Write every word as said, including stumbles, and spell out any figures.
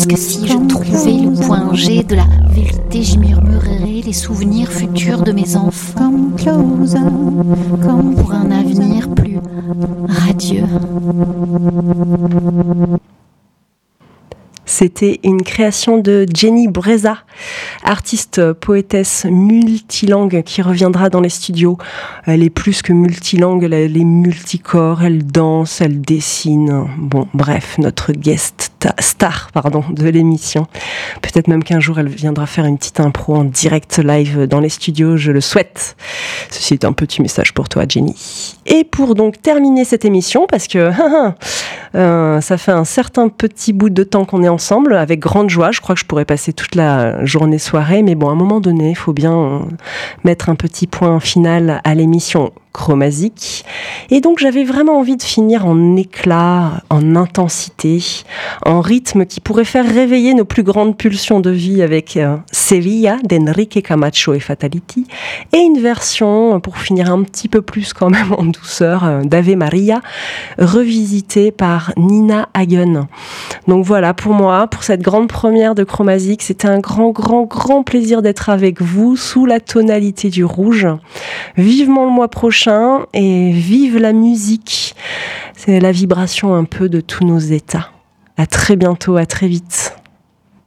Parce que si je trouvais le point G de la vérité, j'y murmurerais les souvenirs futurs de mes enfants. Comme pour un avenir plus radieux. C'était une création de Jenny Breza, artiste poétesse multilingue qui reviendra dans les studios. Elle est plus que multilingue, elle est multicorps, elle danse, elle dessine. Bon, bref, notre guest star pardon, de l'émission. Peut-être même qu'un jour elle viendra faire une petite impro en direct live dans les studios, je le souhaite. Ceci est un petit message pour toi, Jenny. Et pour donc terminer cette émission, parce que euh, ça fait un certain petit bout de temps qu'on est ensemble, avec grande joie. Je crois que je pourrais passer toute la journée soirée, mais bon, à un moment donné, il faut bien mettre un petit point final à l'émission Chromazique. Et donc j'avais vraiment envie de finir en éclat, en intensité, en rythme qui pourrait faire réveiller nos plus grandes pulsions de vie avec euh, Sevilla d'Enrique Camacho et Fatality, et une version, pour finir un petit peu plus quand même en douceur, euh, d'Ave Maria, revisitée par Nina Hagen. Donc voilà, pour moi, pour cette grande première de Chromazique, c'était un grand, grand, grand plaisir d'être avec vous sous la tonalité du rouge. Vivement le mois prochain, et vive la musique. C'est la vibration un peu de tous nos états. À très bientôt, à très vite.